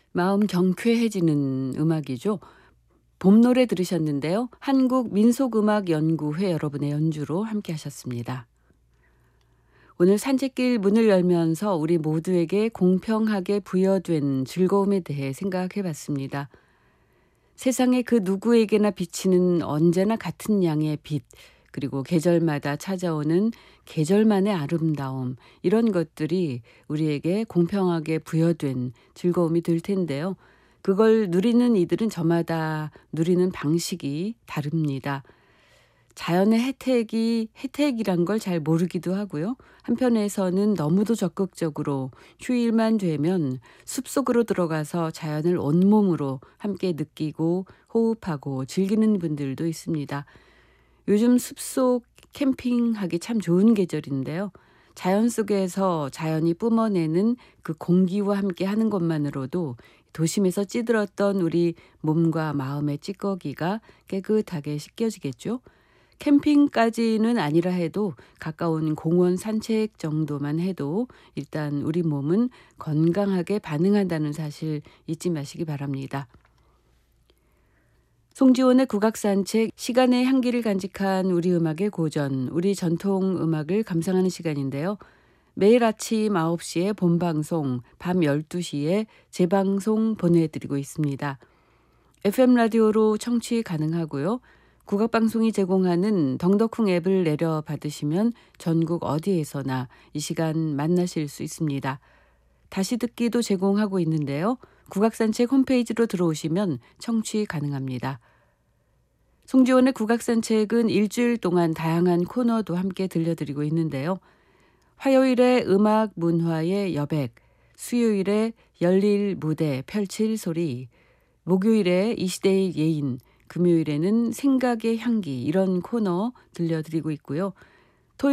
마음 경쾌해지는 음악이죠. 봄 노래 들으셨는데요. 한국민속음악연구회 여러분의 연주로 함께 하셨습니다. 오늘 산책길 문을 열면서 우리 모두에게 공평하게 부여된 즐거움에 대해 생각해 봤습니다. 세상에 그 누구에게나 비치는 언제나 같은 양의 빛, 그리고 계절마다 찾아오는 계절만의 아름다움, 이런 것들이 우리에게 공평하게 부여된 즐거움이 될 텐데요. 그걸 누리는 이들은 저마다 누리는 방식이 다릅니다. 자연의 혜택이란 걸 잘 모르기도 하고요. 한편에서는 너무도 적극적으로 휴일만 되면 숲속으로 들어가서 자연을 온몸으로 함께 느끼고 호흡하고 즐기는 분들도 있습니다. 요즘 숲속 캠핑하기 참 좋은 계절인데요. 자연 속에서 자연이 뿜어내는 그 공기와 함께 하는 것만으로도 도심에서 찌들었던 우리 몸과 마음의 찌꺼기가 깨끗하게 씻겨지겠죠. 캠핑까지는 아니라 해도 가까운 공원 산책 정도만 해도 일단 우리 몸은 건강하게 반응한다는 사실 잊지 마시기 바랍니다. 송지원의 국악산책, 시간의 향기를 간직한 우리 음악의 고전, 우리 전통 음악을 감상하는 시간인데요. 매일 아침 9시에 본방송, 밤 12시에 재방송 보내드리고 있습니다. FM 라디오로 청취 가능하고요. 국악방송이 제공하는 덩덕쿵 앱을 내려받으시면 전국 어디에서나 이 시간 만나실 수 있습니다. 다시 듣기도 제공하고 있는데요. 국악산책 홈페이지로 들어오시면 청취 가능합니다. 송지원의 국악산책은 일주일 동안 다양한 코너도 함께 들려드리고 있는데요. 화요일에 음악 문화의 여백, 수요일에 열릴 무대 펼칠 소리, 목요일에 이 시대의 예인, 금요일에는 생각의 향기, 이런 코너 들려드리고 있고요.